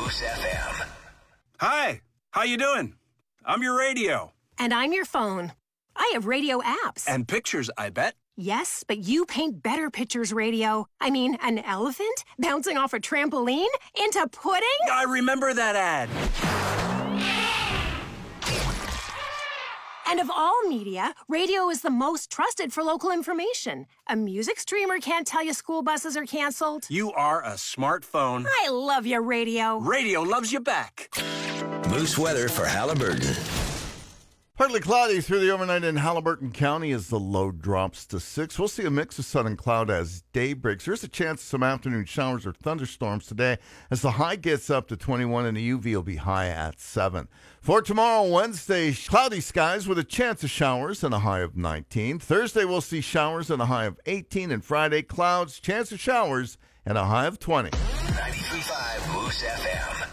Moose FM. Hi, how you doing? I'm your radio. And I'm your phone. I have radio apps. And pictures, I bet. Yes, but you paint better pictures, radio. I mean, an elephant bouncing off a trampoline into pudding? I remember that ad. And of all media, radio is the most trusted for local information. A music streamer can't tell you school buses are canceled. You are a smartphone. I love your radio. Radio loves you back. Moose weather for Halliburton. Partly cloudy through the overnight in Halliburton County as the low drops to 6. We'll see a mix of sun and cloud as day breaks. There's a chance of some afternoon showers or thunderstorms today as the high gets up to 21 and the UV will be high at 7. For tomorrow, Wednesday, cloudy skies with a chance of showers and a high of 19. Thursday, we'll see showers and a high of 18. And Friday, clouds, chance of showers and a high of 20. 93.5 Moose FM.